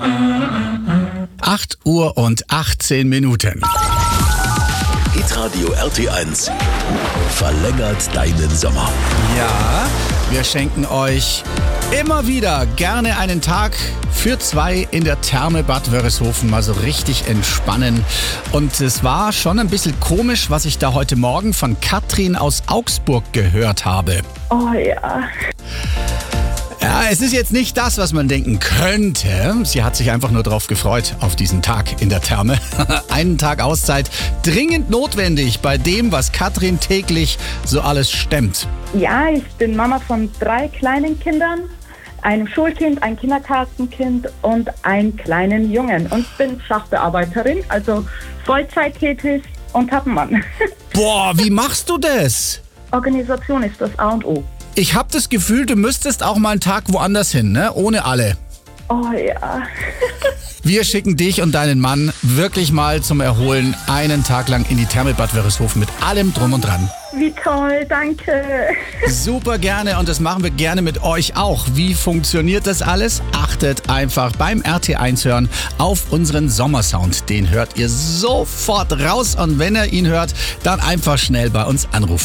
8 Uhr und 18 Minuten. Hitradio RT1 verlängert deinen Sommer. Ja, wir schenken euch immer wieder gerne einen Tag für 2 in der Therme Bad Wörishofen, mal so richtig entspannen. Und es war schon ein bisschen komisch, was ich da heute Morgen von Katrin aus Augsburg gehört habe. Oh ja. Ja, es ist jetzt nicht das, was man denken könnte. Sie hat sich einfach nur drauf gefreut, auf diesen Tag in der Therme. Einen Tag Auszeit, dringend notwendig bei dem, was Katrin täglich so alles stemmt. Ja, ich bin Mama von 3 kleinen Kindern, einem Schulkind, ein Kindergartenkind und einen kleinen Jungen. Und bin Sachbearbeiterin, also Vollzeit tätig und hab einen Mann. Boah, wie machst du das? Organisation ist das A und O. Ich habe das Gefühl, du müsstest auch mal einen Tag woanders hin, ne? Ohne alle. Oh ja. Wir schicken dich und deinen Mann wirklich mal zum Erholen einen Tag lang in die Therme Bad Wörishofen mit allem drum und dran. Wie toll, danke. Super gerne und das machen wir gerne mit euch auch. Wie funktioniert das alles? Achtet einfach beim RT1 hören auf unseren Sommersound. Den hört ihr sofort raus und wenn ihr ihn hört, dann einfach schnell bei uns anrufen.